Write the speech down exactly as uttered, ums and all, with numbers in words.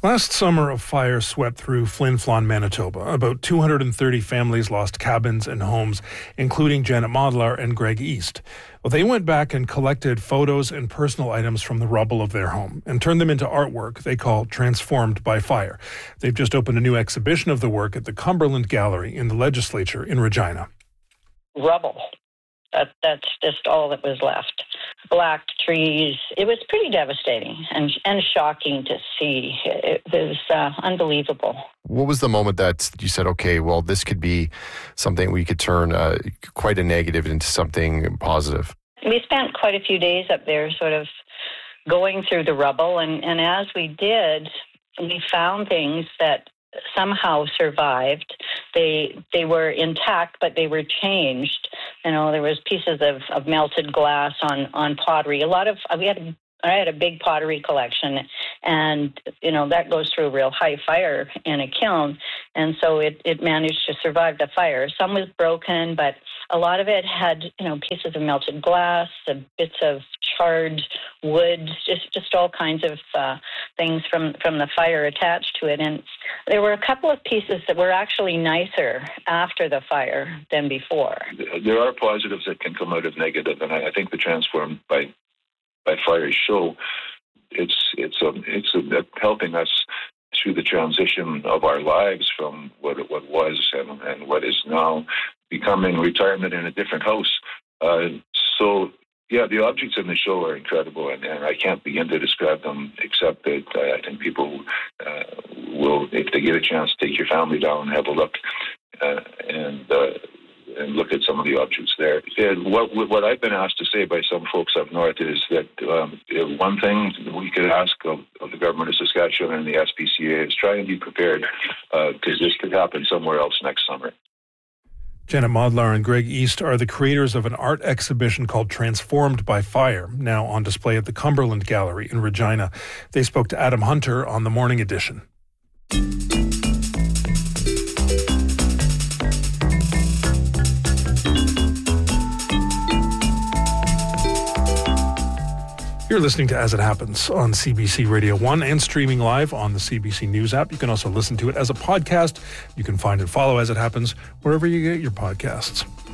Last summer, a fire swept through Flin Flon, Manitoba. About two hundred thirty families lost cabins and homes, including Janet Modlar and Greg East. Well, they went back and collected photos and personal items from the rubble of their home and turned them into artwork they call Transformed by Fire. They've just opened a new exhibition of the work at the Cumberland Gallery in the Legislature in Regina. Rubble. That, that's just all that was left. Black trees. It was pretty devastating and and shocking to see. It, it was uh, unbelievable. What was the moment that you said, okay, well, this could be something we could turn uh, quite a negative into something positive? We spent quite a few days up there sort of going through the rubble, and, and as we did, we found things that somehow survived. They they were intact, but they were changed. You know, there was pieces of, of melted glass on, on pottery. A lot of we had I had a big pottery collection, and you know that goes through a real high fire in a kiln, and so it, it managed to survive the fire. Some was broken, but a lot of it had you know pieces of melted glass, uh, bits of charred wood, just just all kinds of uh, things from from the fire attached to it. And there were a couple of pieces that were actually nicer after the fire than before. There are positives that can come out of negative, and I, I think the Transformed by by Fire show it's it's a, it's a, helping us through the transition of our lives from what it, what was and, and what is now becoming retirement in a different house. Uh, so. Yeah, the objects in the show are incredible, and, and I can't begin to describe them, except that uh, I think people uh, will, if they get a chance, take your family down and have a look uh, and uh, and look at some of the objects there. And what what I've been asked to say by some folks up north is that um, one thing we could ask of, of the government of Saskatchewan and the S P C A is try and be prepared, because uh, this could happen somewhere else next summer. Janet Modlar and Greg East are the creators of an art exhibition called Transformed by Fire, now on display at the Cumberland Gallery in Regina. They spoke to Adam Hunter on The Morning Edition. You're listening to As It Happens on C B C Radio one and streaming live on the C B C News app. You can also listen to it as a podcast. You can find and follow As It Happens wherever you get your podcasts.